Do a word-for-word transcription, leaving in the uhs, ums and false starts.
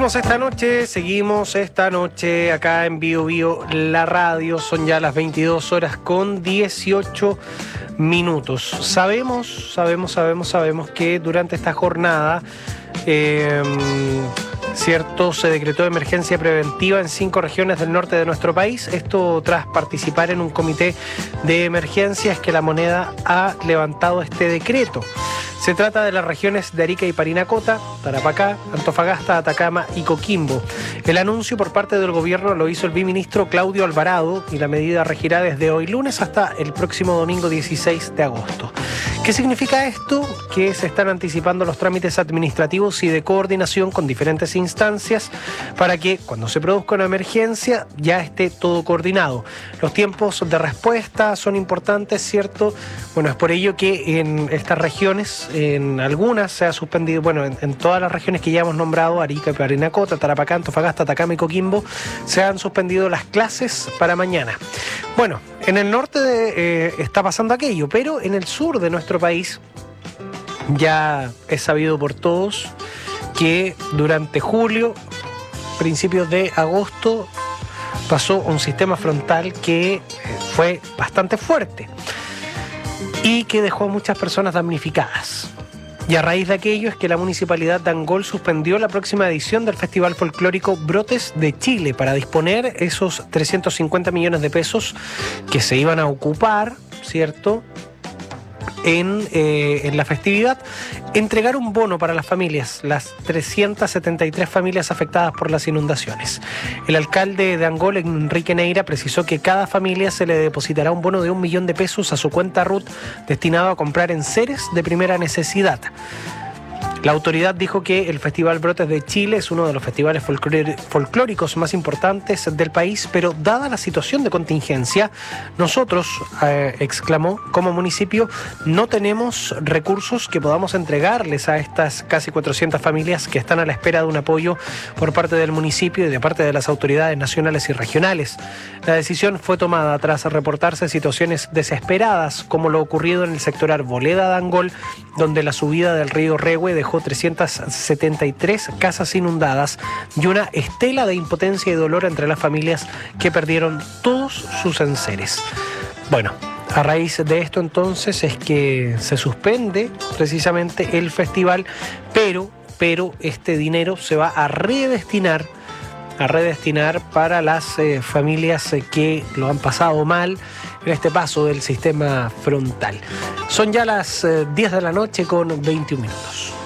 Seguimos esta noche, seguimos esta noche acá en Bio Bio, la radio. Son ya las veintidós horas con dieciocho minutos. Sabemos, sabemos, sabemos, sabemos que durante esta jornada, eh, cierto, se decretó emergencia preventiva en cinco regiones del norte de nuestro país. Esto tras participar en un comité de emergencias que La Moneda ha levantado este decreto. Se trata de las regiones de Arica y Parinacota, Tarapacá, Antofagasta, Atacama y Coquimbo. El anuncio por parte del gobierno lo hizo el viceministro Claudio Alvarado y la medida regirá desde hoy lunes hasta el próximo domingo dieciséis de agosto. ¿Qué significa esto? Que se están anticipando los trámites administrativos y de coordinación con diferentes instancias para que cuando se produzca una emergencia ya esté todo coordinado. Los tiempos de respuesta son importantes, ¿cierto? Bueno, es por ello que en estas regiones, en algunas se ha suspendido, bueno, en, en todas las regiones que ya hemos nombrado, Arica, Parinacota, Tarapacá, Antofagasta, Atacama y Coquimbo, se han suspendido las clases para mañana. Bueno, en el norte de, eh, está pasando aquello, pero en el sur de nuestro país ya es sabido por todos que durante julio, principios de agosto, pasó un sistema frontal que eh, fue bastante fuerte y que dejó a muchas personas damnificadas. Y a raíz de aquello es que la Municipalidad de Angol suspendió la próxima edición del Festival Folclórico Brotes de Chile para disponer esos trescientos cincuenta millones de pesos que se iban a ocupar, ¿cierto?, en, eh, en la festividad, entregar un bono para las familias, las trescientas setenta y tres familias afectadas por las inundaciones. El alcalde de Angol, Enrique Neira, precisó que cada familia se le depositará un bono de un millón de pesos a su cuenta R U T destinado a comprar enseres de primera necesidad. La autoridad dijo que el Festival Brotes de Chile es uno de los festivales folclóricos más importantes del país, pero dada la situación de contingencia, nosotros, eh, exclamó, como municipio, no tenemos recursos que podamos entregarles a estas casi cuatrocientas familias que están a la espera de un apoyo por parte del municipio y de parte de las autoridades nacionales y regionales. La decisión fue tomada tras reportarse situaciones desesperadas, como lo ocurrido en el sector Arboleda de Angol, donde la subida del río Rehue dejó trescientas setenta y tres casas inundadas y una estela de impotencia y dolor entre las familias que perdieron todos sus enseres. Bueno, a raíz de esto entonces es que se suspende precisamente el festival, pero, pero este dinero se va a redestinar a redestinar para las eh, familias eh, que lo han pasado mal en este paso del sistema frontal. Son ya las eh, diez de la noche con veintiún minutos.